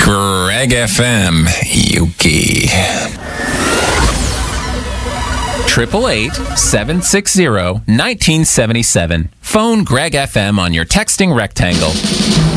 Greg FM, Yuki. 888-760-1977. Phone Greg FM on your texting rectangle.